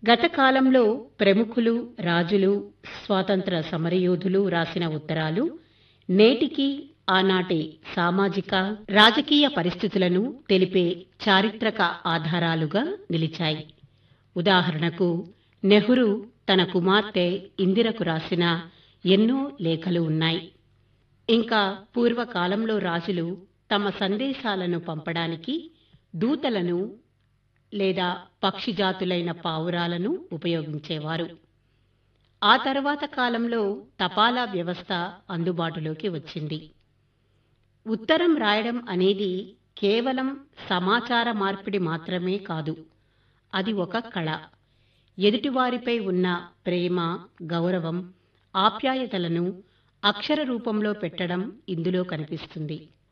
గత కాలంలో ప్రముఖులు, రాజులు, స్వాతంత్ర సమరయోధులు రాసిన ఉత్తరాలు నేటికీ ఆనాటి సామాజిక, రాజకీయ పరిస్థితులను తెలిపే చారిత్రక ఆధారాలుగా నిలిచాయి. ఉదాహరణకు నెహ్రూ తన కుమార్తె ఇందిరకు రాసిన ఎన్నో లేఖలు ఉన్నాయి. ఇంకా పూర్వకాలంలో రాజులు తమ సందేశాలను పంపడానికి దూతలను లేదా పక్షి జాతులైన పావురాలను ఉపయోగించేవారు. ఆ తర్వాత కాలంలో తపాలా వ్యవస్థ అందుబాటులోకి వచ్చింది. ఉత్తరం రాయడం అనేది కేవలం సమాచార మార్పిడి మాత్రమే కాదు, అది ఒక కళ. ఎదుటివారిపై ఉన్న ప్రేమ, గౌరవం, ఆప్యాయతలను అక్షర రూపంలో పెట్టడం ఇందులో కనిపిస్తుంది.